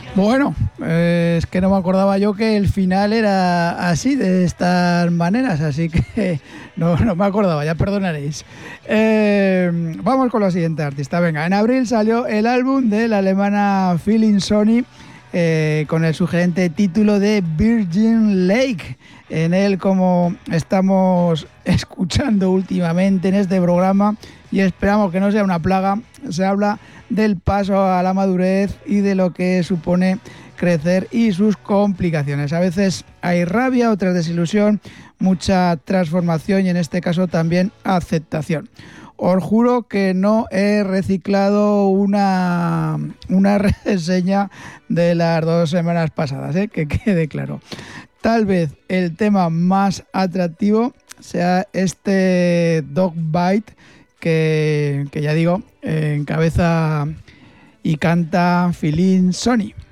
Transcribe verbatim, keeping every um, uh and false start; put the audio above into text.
Bueno, eh, es que no me acordaba yo que el final era así, de estas maneras, así que no, no me acordaba, ya perdonaréis. Eh, vamos con la siguiente artista. Venga, en abril salió el álbum de la alemana Feeling Sony, eh, con el sugerente título de Virgin Lake. En él, como estamos escuchando últimamente en este programa, y esperamos que no sea una plaga, se habla del paso a la madurez y de lo que supone crecer y sus complicaciones. A veces hay rabia, otras desilusión, mucha transformación y en este caso también aceptación. Os juro que no he reciclado una, una reseña de las dos semanas pasadas, ¿eh? Que quede claro. Tal vez el tema más atractivo sea este Dog Bite, que, que ya digo, eh, encabeza y canta Feeling Sony.